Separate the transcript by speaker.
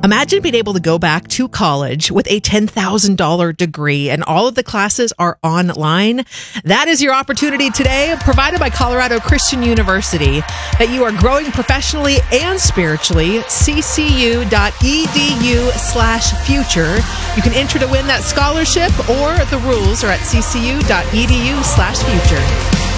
Speaker 1: Imagine being able to go back to college with a $10,000 degree and all of the classes are online. That is your opportunity today, provided by Colorado Christian University, that you are growing professionally and spiritually. ccu.edu/future. You can enter to win that scholarship, or the rules are at ccu.edu/future.